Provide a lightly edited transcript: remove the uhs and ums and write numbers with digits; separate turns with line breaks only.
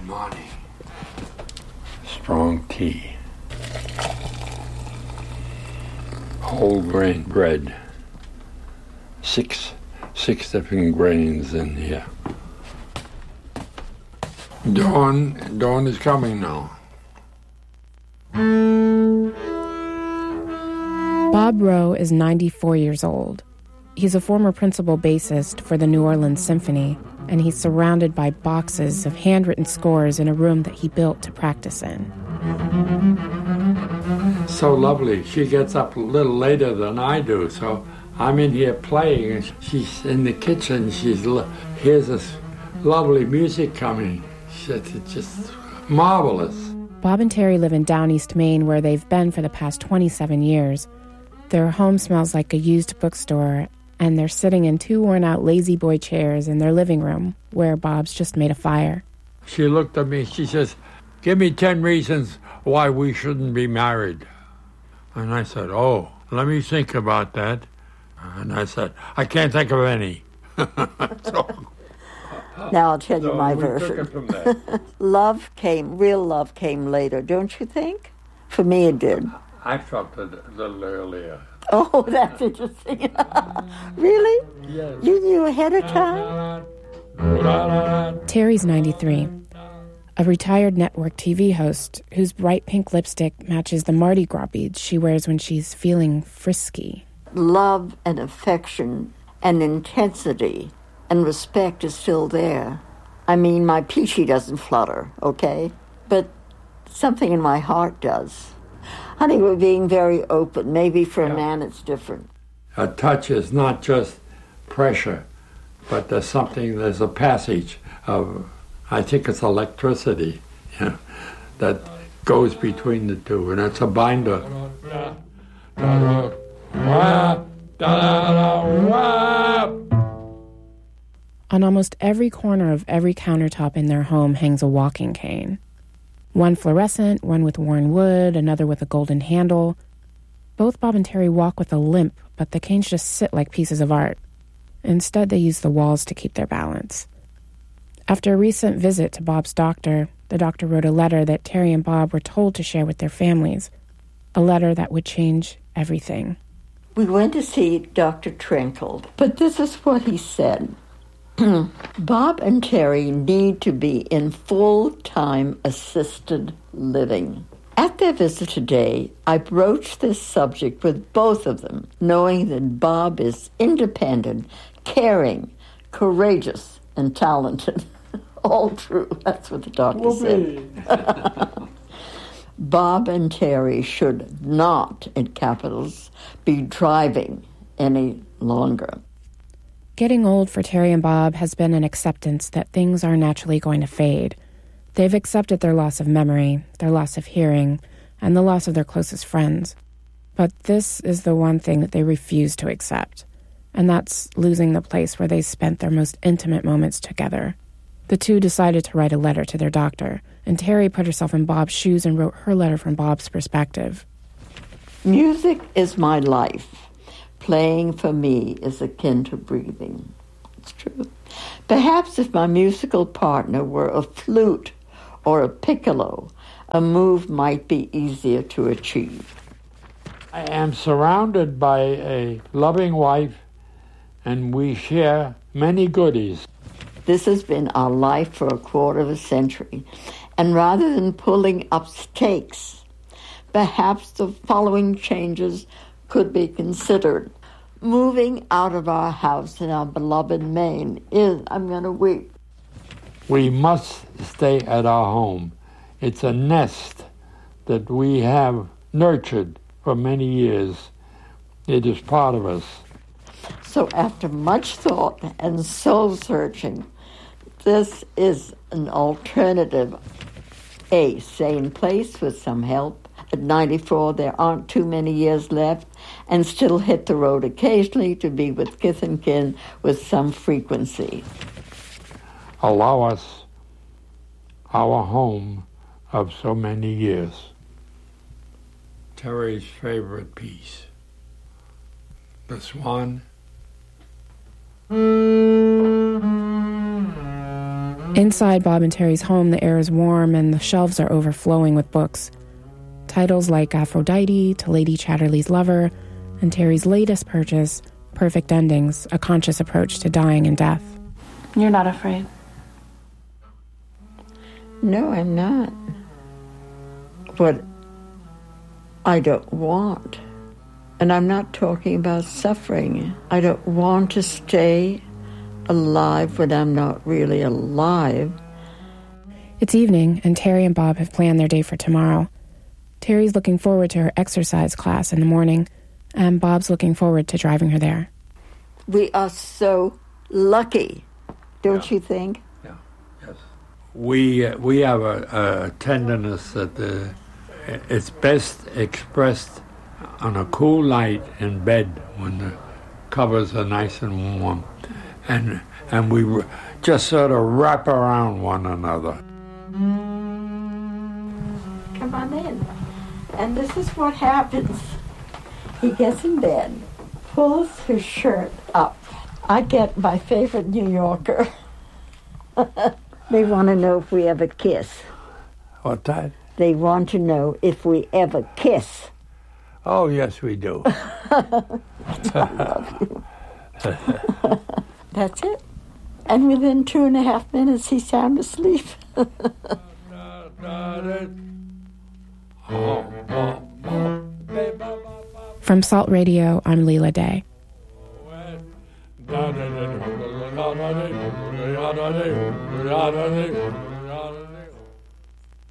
morning. Strong tea. Whole grain bread. Six different grains in here. Dawn is coming now.
Bob Rowe is 94 years old. He's a former principal bassist for the New Orleans Symphony, and he's surrounded by boxes of handwritten scores in a room that he built to practice in.
So lovely. She gets up a little later than I do, so I'm in here playing, and she's in the kitchen. Here's this lovely music coming. It's just marvelous.
Bob and Terry live in Down East Maine, where they've been for the past 27 years. Their home smells like a used bookstore, and they're sitting in two worn-out lazy boy chairs in their living room, where Bob's just made a fire.
She looked at me, she says, "Give me 10 reasons why we shouldn't be married." And I said, "Oh, let me think about that." And I said, "I can't think of any."
Now I'll tell you my version.
Took it from there.
Real love came later, don't you think? For me it did.
I felt it a little earlier.
Oh, that's interesting. Really?
Yes.
You knew ahead of time?
Terry's 93, a retired network TV host whose bright pink lipstick matches the Mardi Gras beads she wears when she's feeling frisky.
Love and affection and intensity and respect is still there. I mean, my peachy doesn't flutter, okay? But something in my heart does. Honey, we're being very open. Maybe for a man it's different.
A touch is not just pressure, but there's a passage of, I think it's electricity, that goes between the two, and it's a binder.
On almost every corner of every countertop in their home hangs a walking cane. One fluorescent, one with worn wood, another with a golden handle. Both Bob and Terry walk with a limp, but the canes just sit like pieces of art. Instead, they use the walls to keep their balance. After a recent visit to Bob's doctor, the doctor wrote a letter that Terry and Bob were told to share with their families. A letter that would change everything.
We went to see Dr. Trinkle, but this is what he said. Bob and Terry need to be in full-time assisted living. At their visit today, I broached this subject with both of them, knowing that Bob is independent, caring, courageous, and talented. All true. That's what the doctor said. Bob and Terry should not, in capitals, be driving any longer.
Getting old for Terry and Bob has been an acceptance that things are naturally going to fade. They've accepted their loss of memory, their loss of hearing, and the loss of their closest friends. But this is the one thing that they refuse to accept, and that's losing the place where they spent their most intimate moments together. The two decided to write a letter to their doctor, and Terry put herself in Bob's shoes and wrote her letter from Bob's perspective.
Music is my life. Playing for me is akin to breathing. It's true. Perhaps if my musical partner were a flute or a piccolo, a move might be easier to achieve.
I am surrounded by a loving wife, and we share many goodies.
This has been our life for a quarter of a century, and rather than pulling up stakes, perhaps the following changes could be considered. Moving out of our house in our beloved Maine is, I'm going to weep.
We must stay at our home. It's a nest that we have nurtured for many years. It is part of us.
So after much thought and soul-searching, this is an alternative, a sane place with some help. At 94, there aren't too many years left, and still hit the road occasionally to be with kith and kin with some frequency.
Allow us our home of so many years. Terry's favorite piece, The Swan.
Inside Bob and Terry's home, the air is warm and the shelves are overflowing with books. Titles like Aphrodite to Lady Chatterley's Lover, and Terry's latest purchase, Perfect Endings, A Conscious Approach to Dying and Death.
You're not afraid?
No, I'm not. But I don't want. And I'm not talking about suffering. I don't want to stay alive when I'm not really alive.
It's evening, and Terry and Bob have planned their day for tomorrow. Terry's looking forward to her exercise class in the morning, and Bob's looking forward to driving her there.
We are so lucky, don't you think?
Yeah, yes. We have a tenderness that it's best expressed on a cool night in bed when the covers are nice and warm, and we just sort of wrap around one another.
Come on in. And this is what happens. He gets in bed, pulls his shirt up. I get my favorite New Yorker. They want to know if we ever kiss.
What's that?
They want to know if we ever kiss.
Oh, yes, we do.
I love you. That's it. And within 2.5 minutes, he's sound asleep.
From Salt Radio, I'm Leela Day.